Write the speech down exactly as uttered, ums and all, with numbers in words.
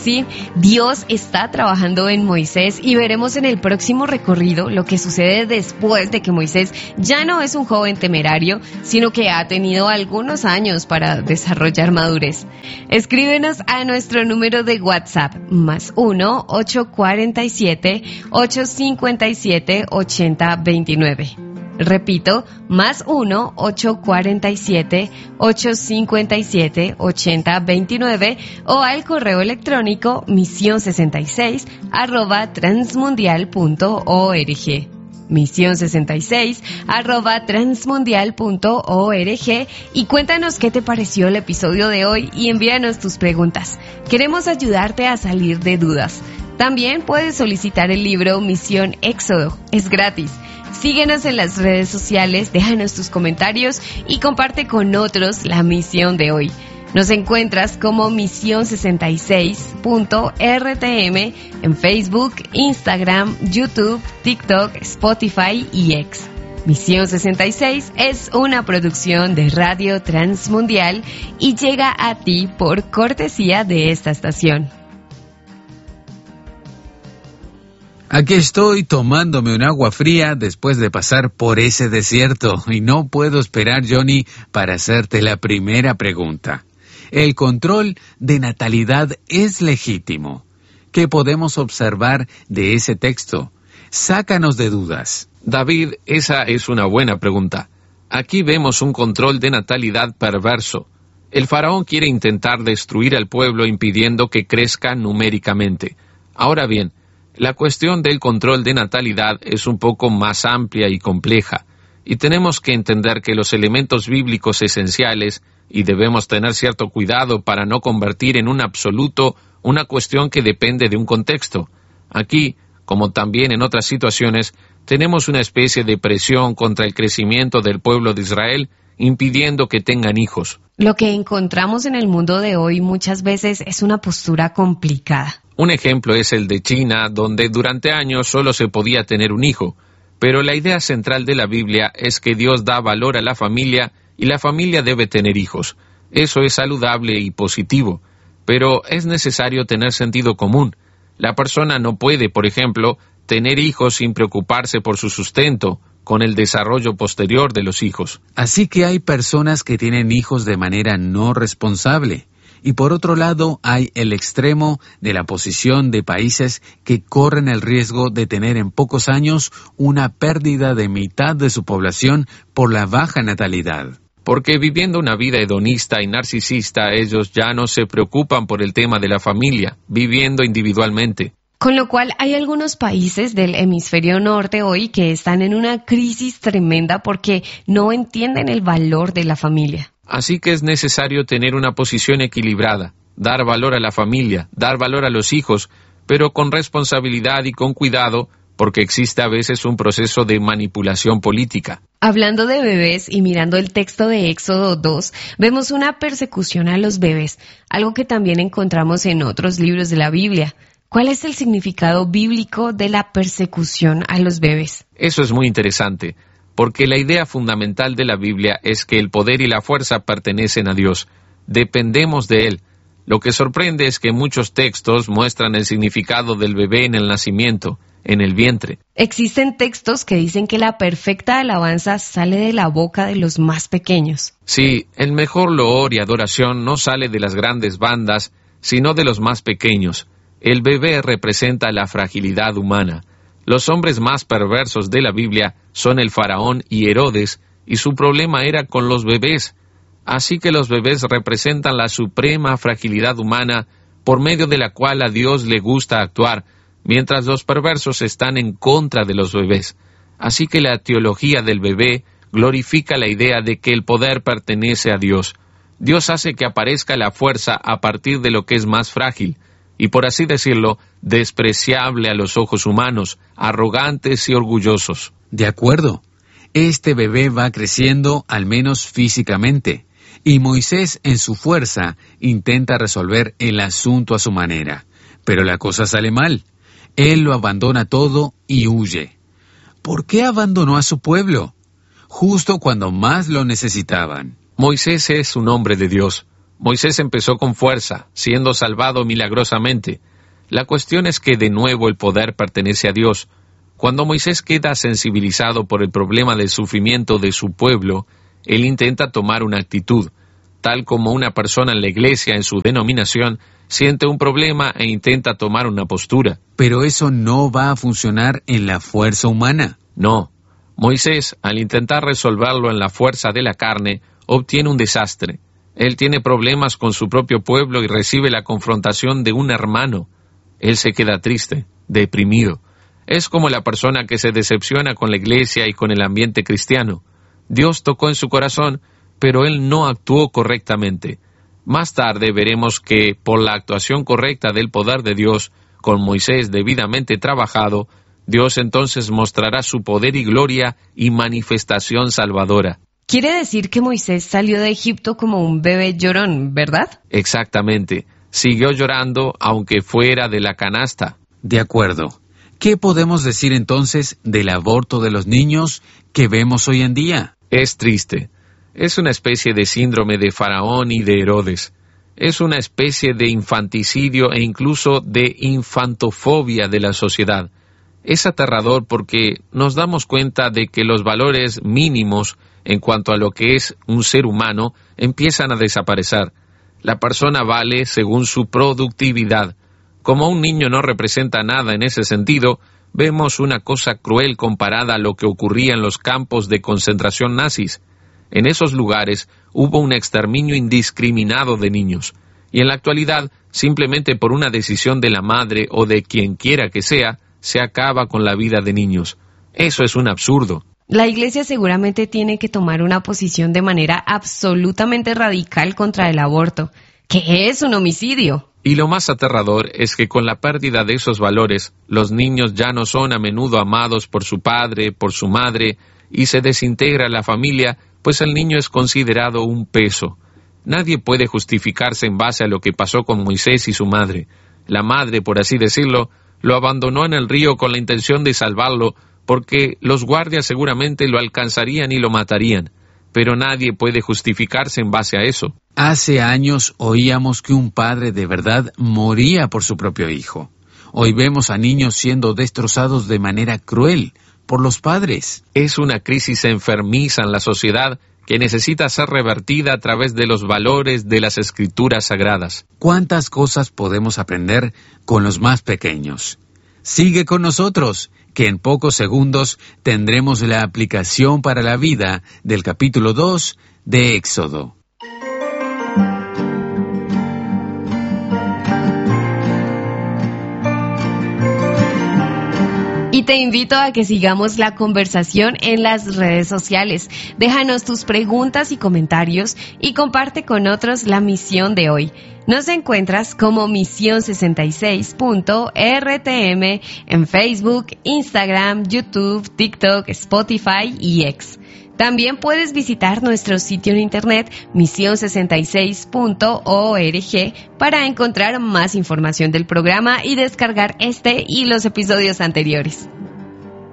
sí, Dios está trabajando en Moisés y veremos en el próximo recorrido lo que sucede después de que Moisés ya no es un joven temerario, sino que ha tenido algunos años para desarrollar madurez. Escríbenos a nuestro número de WhatsApp, más uno, ocho cuatro siete, ocho cinco siete, ocho cero dos nueve. Repito, más uno, ocho cuatro siete, ocho cinco siete, ocho cero dos nueve o al correo electrónico misión sesenta y seis arroba transmundial punto org. misión sesenta y seis arroba transmundial punto org y cuéntanos qué te pareció el episodio de hoy y envíanos tus preguntas. Queremos ayudarte a salir de dudas. También puedes solicitar el libro Misión Éxodo, es gratis. Síguenos en las redes sociales, déjanos tus comentarios y comparte con otros la misión de hoy. Nos encuentras como misión sesenta y seis punto r t m en Facebook, Instagram, YouTube, TikTok, Spotify y X. Misión sesenta y seis es una producción de Radio Transmundial y llega a ti por cortesía de esta estación. Aquí estoy tomándome un agua fría después de pasar por ese desierto y no puedo esperar, Johnny, para hacerte la primera pregunta. ¿El control de natalidad es legítimo? ¿Qué podemos observar de ese texto? Sácanos de dudas. David, esa es una buena pregunta. Aquí vemos un control de natalidad perverso. El faraón quiere intentar destruir al pueblo impidiendo que crezca numéricamente. Ahora bien, la cuestión del control de natalidad es un poco más amplia y compleja, y tenemos que entender que los elementos bíblicos esenciales, y debemos tener cierto cuidado para no convertir en un absoluto una cuestión que depende de un contexto. Aquí, como también en otras situaciones, tenemos una especie de presión contra el crecimiento del pueblo de Israel, impidiendo que tengan hijos. Lo que encontramos en el mundo de hoy muchas veces es una postura complicada. Un ejemplo es el de China, donde durante años solo se podía tener un hijo, pero la idea central de la Biblia es que Dios da valor a la familia y la familia debe tener hijos. Eso es saludable y positivo, pero es necesario tener sentido común. La persona no puede, por ejemplo, tener hijos sin preocuparse por su sustento, con el desarrollo posterior de los hijos. Así que hay personas que tienen hijos de manera no responsable. Y por otro lado, hay el extremo de la posición de países que corren el riesgo de tener en pocos años una pérdida de mitad de su población por la baja natalidad. Porque viviendo una vida hedonista y narcisista, ellos ya no se preocupan por el tema de la familia, viviendo individualmente. Con lo cual hay algunos países del hemisferio norte hoy que están en una crisis tremenda porque no entienden el valor de la familia. Así que es necesario tener una posición equilibrada, dar valor a la familia, dar valor a los hijos, pero con responsabilidad y con cuidado, porque existe a veces un proceso de manipulación política. Hablando de bebés y mirando el texto de Éxodo dos, vemos una persecución a los bebés, algo que también encontramos en otros libros de la Biblia. ¿Cuál es el significado bíblico de la persecución a los bebés? Eso es muy interesante, porque la idea fundamental de la Biblia es que el poder y la fuerza pertenecen a Dios. Dependemos de Él. Lo que sorprende es que muchos textos muestran el significado del bebé en el nacimiento, en el vientre. Existen textos que dicen que la perfecta alabanza sale de la boca de los más pequeños. Sí, el mejor loor y adoración no sale de las grandes bandas, sino de los más pequeños. El bebé representa la fragilidad humana. Los hombres más perversos de la Biblia son el faraón y Herodes, y su problema era con los bebés. Así que los bebés representan la suprema fragilidad humana por medio de la cual a Dios le gusta actuar, mientras los perversos están en contra de los bebés. Así que la teología del bebé glorifica la idea de que el poder pertenece a Dios. Dios hace que aparezca la fuerza a partir de lo que es más frágil, y por así decirlo, despreciable a los ojos humanos, arrogantes y orgullosos. De acuerdo. Este bebé va creciendo, al menos físicamente, y Moisés, en su fuerza, intenta resolver el asunto a su manera. Pero la cosa sale mal. Él lo abandona todo y huye. ¿Por qué abandonó a su pueblo? Justo cuando más lo necesitaban. Moisés es un hombre de Dios. Moisés empezó con fuerza, siendo salvado milagrosamente. La cuestión es que de nuevo el poder pertenece a Dios. Cuando Moisés queda sensibilizado por el problema del sufrimiento de su pueblo, él intenta tomar una actitud, tal como una persona en la iglesia, en su denominación, siente un problema e intenta tomar una postura. Pero eso no va a funcionar en la fuerza humana. No. Moisés, al intentar resolverlo en la fuerza de la carne, obtiene un desastre. Él tiene problemas con su propio pueblo y recibe la confrontación de un hermano. Él se queda triste, deprimido. Es como la persona que se decepciona con la iglesia y con el ambiente cristiano. Dios tocó en su corazón, pero él no actuó correctamente. Más tarde veremos que, por la actuación correcta del poder de Dios, con Moisés debidamente trabajado, Dios entonces mostrará su poder y gloria y manifestación salvadora. Quiere decir que Moisés salió de Egipto como un bebé llorón, ¿verdad? Exactamente. Siguió llorando aunque fuera de la canasta. De acuerdo. ¿Qué podemos decir entonces del aborto de los niños que vemos hoy en día? Es triste. Es una especie de síndrome de Faraón y de Herodes. Es una especie de infanticidio e incluso de infantofobia de la sociedad. Es aterrador porque nos damos cuenta de que los valores mínimos en cuanto a lo que es un ser humano empiezan a desaparecer. La persona vale según su productividad. Como un niño no representa nada en ese sentido, vemos una cosa cruel comparada a lo que ocurría en los campos de concentración nazis. En esos lugares hubo un exterminio indiscriminado de niños, y en la actualidad, simplemente por una decisión de la madre o de quien quiera que sea, se acaba con la vida de niños. Eso es un absurdo. La Iglesia seguramente tiene que tomar una posición de manera absolutamente radical contra el aborto, que es un homicidio. Y lo más aterrador es que con la pérdida de esos valores, los niños ya no son a menudo amados por su padre, por su madre, y se desintegra la familia, pues el niño es considerado un peso. Nadie puede justificarse en base a lo que pasó con Moisés y su madre. La madre, por así decirlo, lo abandonó en el río con la intención de salvarlo, porque los guardias seguramente lo alcanzarían y lo matarían. Pero nadie puede justificarse en base a eso. Hace años oíamos que un padre de verdad moría por su propio hijo. Hoy vemos a niños siendo destrozados de manera cruel por los padres. Es una crisis enfermiza en la sociedad que necesita ser revertida a través de los valores de las Escrituras Sagradas. ¿Cuántas cosas podemos aprender con los más pequeños? Sigue con nosotros, que en pocos segundos tendremos la aplicación para la vida del capítulo dos de Éxodo. Y te invito a que sigamos la conversación en las redes sociales. Déjanos tus preguntas y comentarios y comparte con otros la misión de hoy. Nos encuentras como misión sesenta y seis punto R T M en Facebook, Instagram, YouTube, TikTok, Spotify y X. También puedes visitar nuestro sitio en internet misión sesenta y seis punto org para encontrar más información del programa y descargar este y los episodios anteriores.